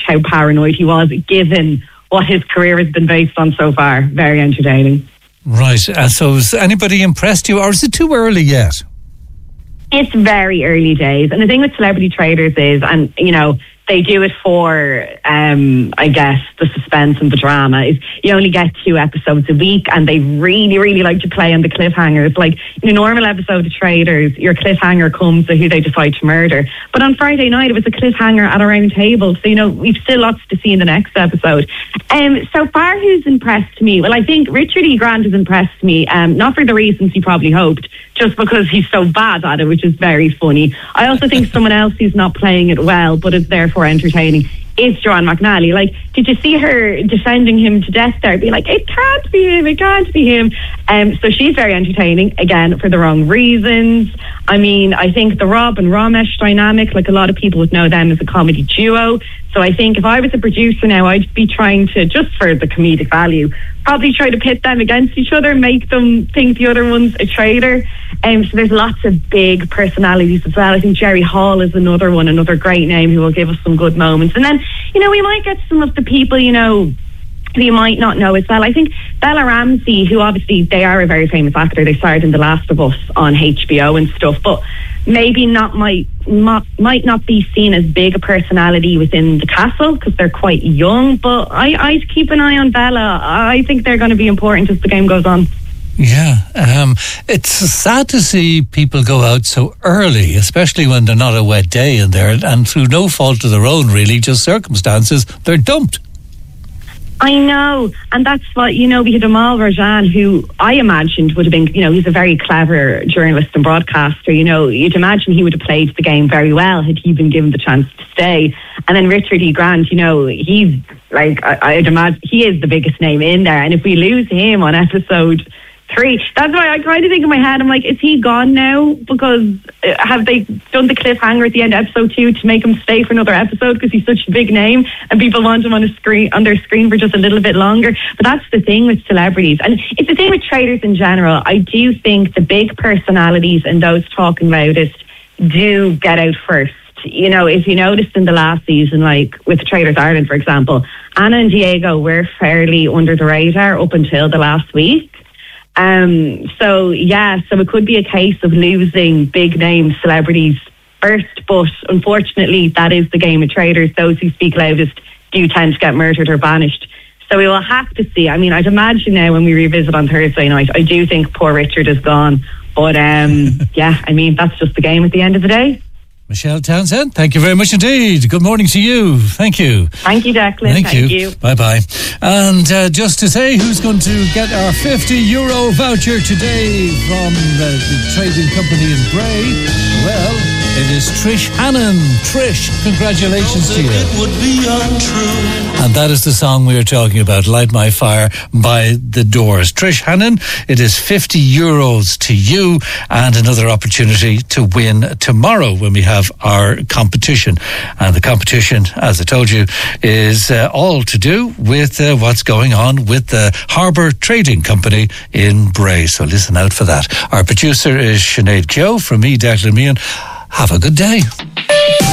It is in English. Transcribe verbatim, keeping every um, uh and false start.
how paranoid he was, given what his career has been based on so far. Very entertaining. Right. Uh, so has anybody impressed you, or is it too early yet? It's very early days. And the thing with Celebrity Traders is, and, you know, they do it for, um, I guess, the suspense and the drama, is you only get two episodes a week, and they really, really like to play on the cliffhangers. Like, in a normal episode of Traders, your cliffhanger comes to who they decide to murder. But on Friday night, it was a cliffhanger at a round table. So, you know, we've still lots to see in the next episode. Um, so far, who's impressed me? Well, I think Richard E. Grant has impressed me, um, not for the reasons he probably hoped, just because he's so bad at it, which is very funny. I also think someone else who's not playing it well, but is therefore entertaining, is Joanne McNally. Like, did you see her defending him to death there? Being like, it can't be him, it can't be him. Um, so she's very entertaining, again, for the wrong reasons. I mean, I think the Rob and Ramesh dynamic, like a lot of people would know them as a comedy duo. So I think if I was a producer now, I'd be trying to, just for the comedic value, probably try to pit them against each other, make them think the other one's a traitor. Um, so there's lots of big personalities as well. I think Jerry Hall is another one, another great name who will give us some good moments. And then, you know, we might get some of the people, you know, who you might not know as well. I think Bella Ramsey, who obviously, they are a very famous actor. They starred in The Last of Us on H B O and stuff, but maybe not might not, might not be seen as big a personality within the castle because they're quite young. But I, I'd keep an eye on Bella. I think they're going to be important as the game goes on. Yeah, um, it's sad to see people go out so early, especially when they're not a wet day in there, and through no fault of their own, really, just circumstances, they're dumped. I know, and that's what, you know, we had Amal Rajan, who I imagined would have been, you know, he's a very clever journalist and broadcaster, you know, you'd imagine he would have played the game very well had he been given the chance to stay. And then Richard E. Grant, you know, he's like, I, I'd imagine, he is the biggest name in there, and if we lose him on episode three, that's why I kind of think in my head, I'm like, is he gone now? Because uh, have they done the cliffhanger at the end of episode two to make him stay for another episode because he's such a big name and people want him on a screen, on their screen for just a little bit longer? But that's the thing with celebrities, and it's the thing with traders in general. I do think the big personalities and those talking loudest do get out first. You know, if you noticed in the last season, like with Traders Ireland, for example, Anna and Diego were fairly under the radar up until the last week. Um, so, yeah, so it could be a case of losing big name celebrities first, but unfortunately that is the game of traders. Those who speak loudest do tend to get murdered or banished. So we will have to see. I mean, I'd imagine now when we revisit on Thursday night, I do think poor Richard is gone. But, um, yeah, I mean, that's just the game at the end of the day. Michelle Townsend, thank you very much indeed. Good morning to you. Thank you. Thank you, Declan. Thank, Thank you. you. Bye-bye. And uh, just to say who's going to get our fifty euro voucher today from uh, the trading company in Bray, well, it is Trish Hannon. Trish, congratulations to you. It would be untrue. And that is the song we are talking about, Light My Fire by The Doors. Trish Hannon, it is fifty euros to you and another opportunity to win tomorrow when we have our competition. And the competition, as I told you, is uh, all to do with uh, what's going on with the Harbour Trading Company in Bray. So listen out for that. Our producer is Sinead Keogh. From me, Declan Meehan. Have a good day.